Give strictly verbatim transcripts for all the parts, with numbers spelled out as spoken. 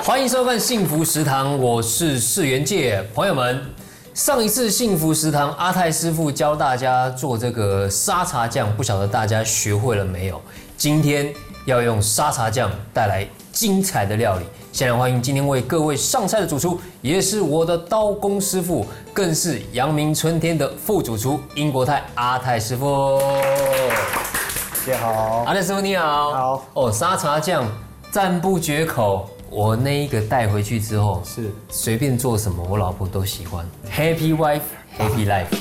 欢迎收看幸福食堂，我是世元界朋友们。上一次幸福食堂阿泰师傅教大家做这个沙茶酱，不晓得大家学会了没有？今天要用沙茶酱带来精彩的料理。现在欢迎今天为各位上菜的主厨，也是我的刀工师傅，更是阳明春天的副主厨英国泰阿泰师傅。 大家好， 阿泰师傅你好。 好哦，沙茶酱赞不绝口。我那一个带回去之后， 是随便做什么，我老婆都喜欢。Happy wife, happy life。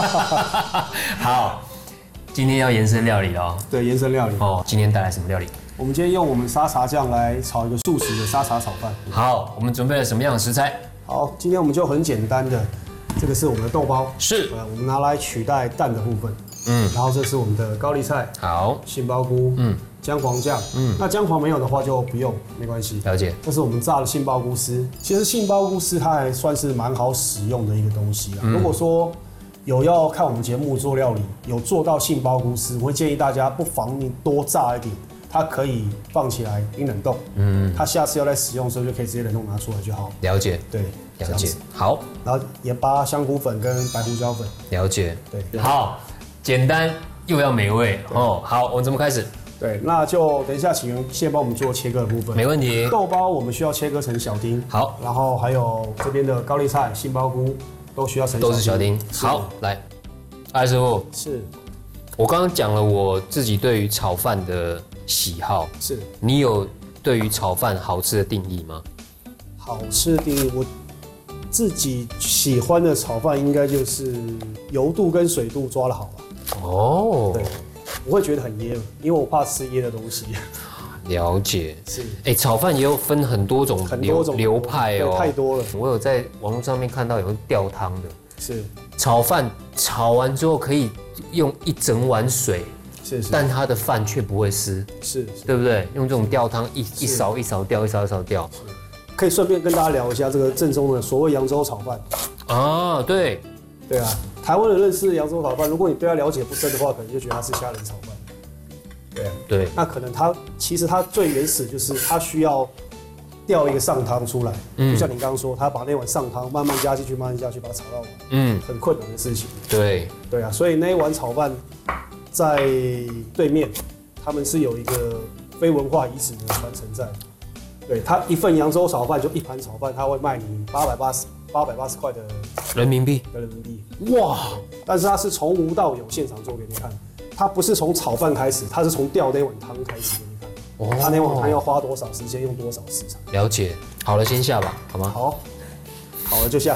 好，今天要延伸料理哦。 对，延伸料理。 哦，今天带来什么料理？ 我们今天用我们沙茶酱来炒一个素食的沙茶炒饭。 好，我们准备了什么样的食材？ 好，今天我们就很简单的，这个是我们的豆包， 是， 呃，我们拿来取代蛋的部分。嗯，然后这是我们的高丽菜， 好， 杏鲍菇，嗯，姜黄酱，嗯，那姜黄没有的话就不用，没关系。 了解。 这是我们炸的杏鲍菇丝，其实杏鲍菇丝它还算是蛮好使用的一个东西啦。嗯、如果说有要看我们节目做料理，有做到杏鲍菇丝，我会建议大家不妨你多炸一点，它可以放起来冰冷冻，嗯，它下次要来使用的时候就可以直接冷冻拿出来就好。 了解。 对， 了解。好， 然后盐巴、香菇粉跟白胡椒粉。 了解。 对， 好。简单又要美味哦。好，我们怎么开始？ 对，那就等一下，请员先帮我们做切割的部分。 没问题。 豆包我们需要切割成小丁。 好， 然后还有这边的高丽菜、杏鲍菇都需要成小丁。 都是小丁。好，来，艾师傅。 是。 我刚刚讲了我自己对于炒饭的喜好。 是。 你有对于炒饭好吃的定义吗？ 好吃的定义，我自己喜欢的炒饭应该就是油度跟水度抓得好吧。 哦， 对，我会觉得很噎，因为我怕吃噎的东西。 了解， 是， 哎，炒饭也有分很多种很多种流派哦， 太多了。 我有在网络上面看到有吊汤的， 是， 炒饭炒完之后可以用一整碗水， 是是， 但它的饭却不会湿， 是， 对不对？用这种吊汤一一勺一勺吊，一勺一勺吊。 可以顺便跟大家聊一下这个正宗的所谓扬州炒饭。 啊，对， 对啊。台湾人认识扬州炒饭，如果你对它了解不深的话，可能就觉得它是虾仁炒饭。对啊， 对。 那可能它其实它最原始就是它需要调一个上汤出来，嗯，就像你刚刚说，他把那碗上汤慢慢加进去，慢慢加进去，把它炒到完，嗯，很困难的事情。 对， 对啊，所以那一碗炒饭在对面，他们是有一个非文化遗址的传承在。对，他一份扬州炒饭就一盘炒饭，他会卖你八百八十八百八十块的人民币， 的人民币，哇！但是他是从无到有现场做给你看，他不是从炒饭开始，他是从吊那碗汤开始给你看。哦，他那碗汤要花多少时间，用多少食材？ 了解。好了，先下吧，好吗？ 好，好了就下。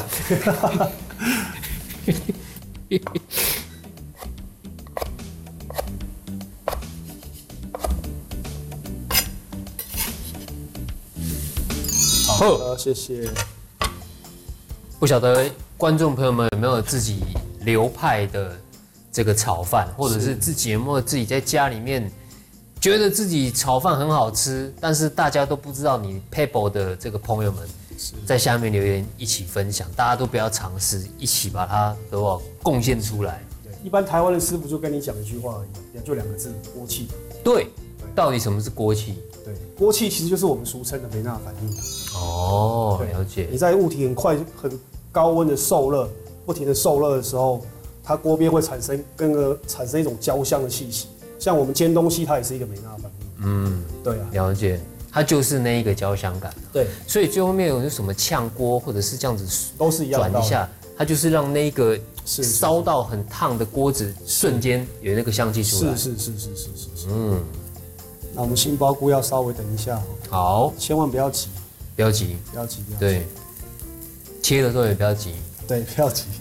好的，谢谢。 不晓得观众朋友们有没有自己流派的这个炒饭，或者是自己有没有自己在家里面觉得自己炒饭很好吃，但是大家都不知道你 Pebble 的这个朋友们，在下面留言一起分享，大家都不要尝试，一起把它给我贡献出来。 对，一般台湾的师傅就跟你讲一句话而已，就两个字：锅气。 对，到底什么是锅气？ 对，锅气其实就是我们俗称的梅纳反应。 哦，了解。 你在物体很快、很高温的受热，不停的受热的时候，它锅边会产生跟个产生一种焦香的气息。像我们煎东西，它也是一个梅纳反应。嗯，对啊， 了解。它就是那一个焦香感。 对， 所以最后面有什么炝锅或者是这样子， 都是一样的。 转一下，它就是让那个烧到很烫的锅子瞬间有那个香气出来。 是是是是是是是。嗯。那我们杏鲍菇要稍微等一下， 好， 千万不要急， 不要急， 不要急，不要急。 对，切的时候也不要急， 对，不要急。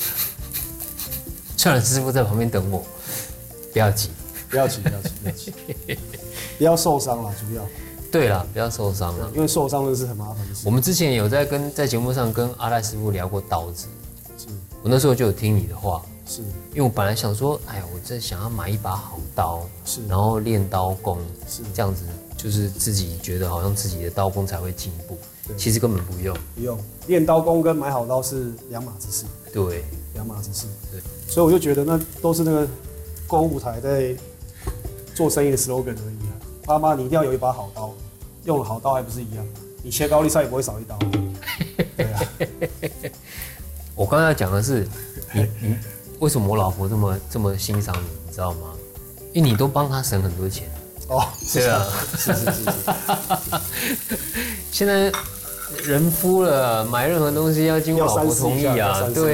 算了，师傅在旁边等我，不要急， 不要急，不要急，不要急，不要受伤了，主要。 对啦，不要受伤了， 因为受伤真的是很麻烦的事。 我们之前有在跟在节目上跟阿赖师傅聊过刀子，是我那时候就有听你的话。是，因为我本来想说，哎呀，我在想要买一把好刀，是，然后练刀工，是这样子，就是自己觉得好像自己的刀工才会进步，其实根本不用， 不用练刀工跟买好刀是两码子事， 对， 两码子事，对，所以我就觉得那都是那个购物台在做生意的 slogan 而已啊。妈妈，你一定要有一把好刀，用了好刀还不是一样？ 你切高丽菜也不会少一刀。对啊。 我刚才讲的是，你你为什么我老婆这么这么欣赏你，你知道吗？因为你都帮她省很多钱。 哦， 对啊， 是是是是。 现在人夫了，买任何东西要经过老婆同意啊，对。